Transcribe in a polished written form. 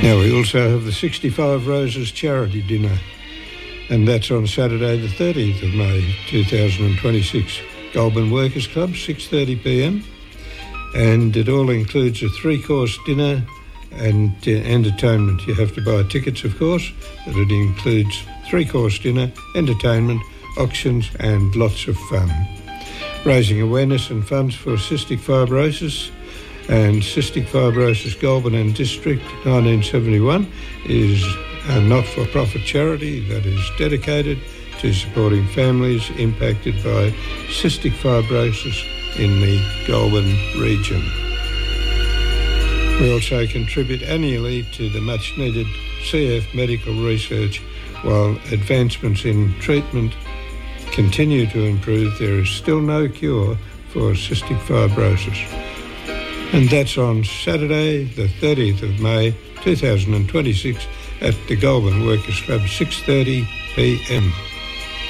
Now, we also have the 65 Roses Charity Dinner, and that's on Saturday the 30th of May 2026. Goulburn Workers Club, 6:30pm, and it all includes a 3-course dinner and entertainment. You have to buy tickets, of course, but it includes 3-course dinner, entertainment, auctions and lots of fun. Raising awareness and funds for cystic fibrosis, and Cystic Fibrosis Goulburn and District 1971 is a not-for-profit charity that is dedicated to supporting families impacted by cystic fibrosis in the Goulburn region. We also contribute annually to the much-needed CF medical research. While advancements in treatment continue to improve, there is still no cure for cystic fibrosis. And that's on Saturday, the 30th of May 2026 at the Goulburn Workers Club, 6:30pm.